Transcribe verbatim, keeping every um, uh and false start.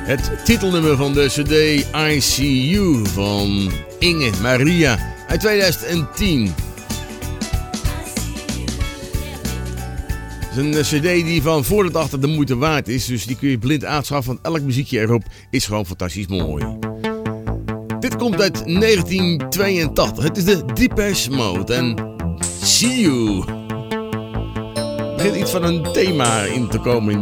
Het titelnummer van de cd I See You van Inge Maria uit tweeduizend tien. Het is een cd die van voor tot achter de moeite waard is. Dus die kun je blind aanschaffen, want elk muziekje erop is gewoon fantastisch mooi. Dit komt uit negentien tweeëntachtig. Het is de Depeche Mode en See You. Er begint iets van een thema in te komen in